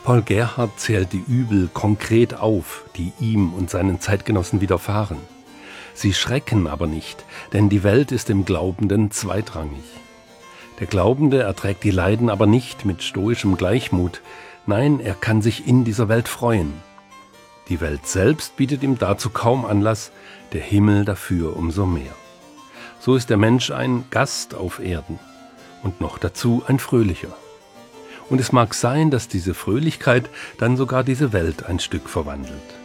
Paul Gerhardt zählt die Übel konkret auf, die ihm und seinen Zeitgenossen widerfahren. Sie schrecken aber nicht, denn die Welt ist dem Glaubenden zweitrangig. Der Glaubende erträgt die Leiden aber nicht mit stoischem Gleichmut. Nein, er kann sich in dieser Welt freuen. Die Welt selbst bietet ihm dazu kaum Anlass, der Himmel dafür umso mehr. So ist der Mensch ein Gast auf Erden und noch dazu ein fröhlicher. Und es mag sein, dass diese Fröhlichkeit dann sogar diese Welt ein Stück verwandelt.